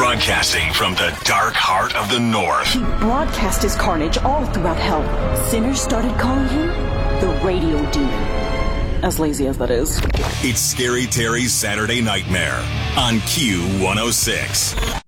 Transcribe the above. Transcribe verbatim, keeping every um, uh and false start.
Broadcasting from the dark heart of the North. He broadcast his carnage all throughout hell. Sinners started calling him the Radio Demon. As lazy as that is. It's Scary Terry's Saturday Nightmare on Q one oh six.